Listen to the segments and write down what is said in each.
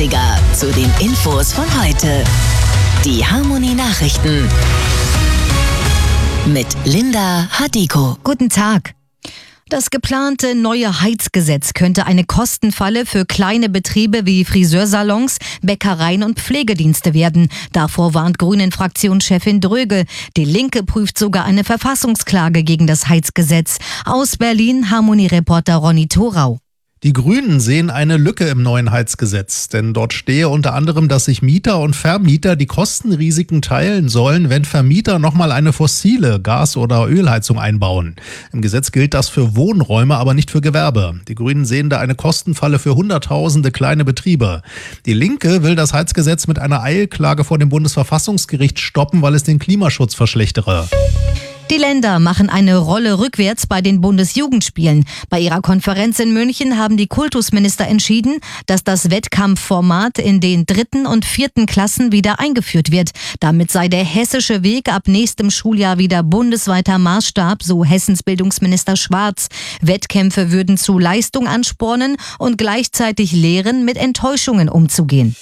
Klassiker zu den Infos von heute. Die Harmonie Nachrichten mit Linda Hadiko. Guten Tag. Das geplante neue Heizgesetz könnte eine Kostenfalle für kleine Betriebe wie Friseursalons, Bäckereien und Pflegedienste werden. Davor warnt Grünen-Fraktionschefin Dröge. Die Linke prüft sogar eine Verfassungsklage gegen das Heizgesetz. Aus Berlin Harmonie-Reporter Ronny Thorau. Die Grünen sehen eine Lücke im neuen Heizgesetz, denn dort stehe unter anderem, dass sich Mieter und Vermieter die Kostenrisiken teilen sollen, wenn Vermieter nochmal eine fossile Gas- oder Ölheizung einbauen. Im Gesetz gilt das für Wohnräume, aber nicht für Gewerbe. Die Grünen sehen da eine Kostenfalle für Hunderttausende kleine Betriebe. Die Linke will das Heizgesetz mit einer Eilklage vor dem Bundesverfassungsgericht stoppen, weil es den Klimaschutz verschlechtere. Die Länder machen eine Rolle rückwärts bei den Bundesjugendspielen. Bei ihrer Konferenz in München haben die Kultusminister entschieden, dass das Wettkampfformat in den 3. und 4. Klassen wieder eingeführt wird. Damit sei der hessische Weg ab nächstem Schuljahr wieder bundesweiter Maßstab, so Hessens Bildungsminister Schwarz. Wettkämpfe würden zu Leistung anspornen und gleichzeitig lehren, mit Enttäuschungen umzugehen.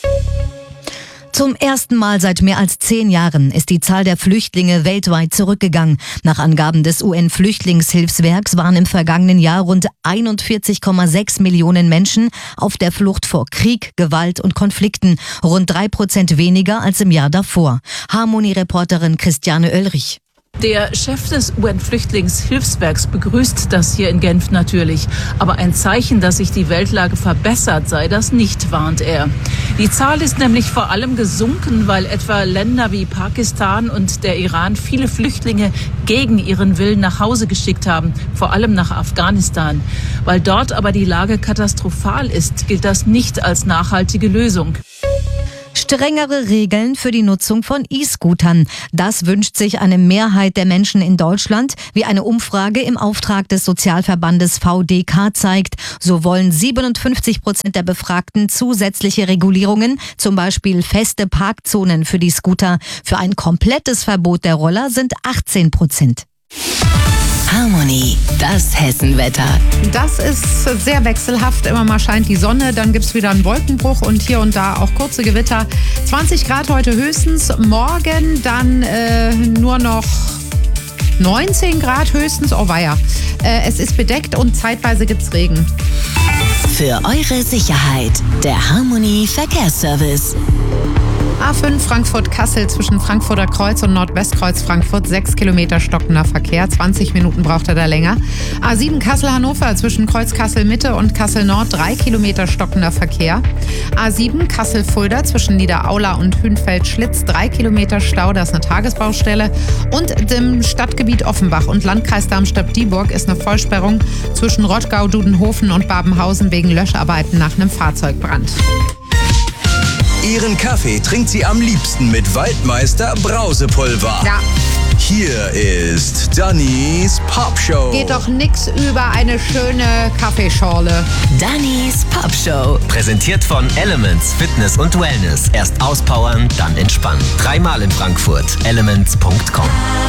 Zum ersten Mal seit mehr als 10 Jahren ist die Zahl der Flüchtlinge weltweit zurückgegangen. Nach Angaben des UN-Flüchtlingshilfswerks waren im vergangenen Jahr rund 41,6 Millionen Menschen auf der Flucht vor Krieg, Gewalt und Konflikten. Rund 3% weniger als im Jahr davor. Harmonie-Reporterin Christiane Oelrich. Der Chef des UN-Flüchtlingshilfswerks begrüßt das hier in Genf natürlich. Aber ein Zeichen, dass sich die Weltlage verbessert, sei das nicht, warnt er. Die Zahl ist nämlich vor allem gesunken, weil etwa Länder wie Pakistan und der Iran viele Flüchtlinge gegen ihren Willen nach Hause geschickt haben, vor allem nach Afghanistan. Weil dort aber die Lage katastrophal ist, gilt das nicht als nachhaltige Lösung. Strengere Regeln für die Nutzung von E-Scootern. Das wünscht sich eine Mehrheit der Menschen in Deutschland, wie eine Umfrage im Auftrag des Sozialverbandes VDK zeigt. So wollen 57% der Befragten zusätzliche Regulierungen, zum Beispiel feste Parkzonen für die Scooter. Für ein komplettes Verbot der Roller sind 18%. Harmonie, das Hessenwetter. Das ist sehr wechselhaft. Immer mal scheint die Sonne, dann gibt es wieder einen Wolkenbruch und hier und da auch kurze Gewitter. 20 Grad heute höchstens, morgen dann nur noch 19 Grad höchstens. Oh weia. Es ist bedeckt und zeitweise gibt's Regen. Für eure Sicherheit, der Harmonie Verkehrsservice. A5 Frankfurt-Kassel zwischen Frankfurter Kreuz und Nordwestkreuz Frankfurt, 6 Kilometer stockender Verkehr, 20 Minuten braucht er da länger. A7 Kassel-Hannover zwischen Kreuz Kassel-Mitte und Kassel-Nord, 3 Kilometer stockender Verkehr. A7 Kassel-Fulda zwischen Niederaula und Hünfeld-Schlitz, 3 Kilometer Stau, das ist eine Tagesbaustelle. Und im Stadtgebiet Offenbach und Landkreis Darmstadt-Dieburg ist eine Vollsperrung zwischen Rottgau, Dudenhofen und Babenhausen wegen Löscharbeiten nach einem Fahrzeugbrand. Ihren Kaffee trinkt sie am liebsten mit Waldmeister Brausepulver. Ja. Hier ist Dannys Pop Show. Geht doch nix über eine schöne Kaffeeschorle. Dannys Pop Show. Präsentiert von Elements Fitness und Wellness. Erst auspowern, dann entspannen. 3-mal in Frankfurt. Elements.com.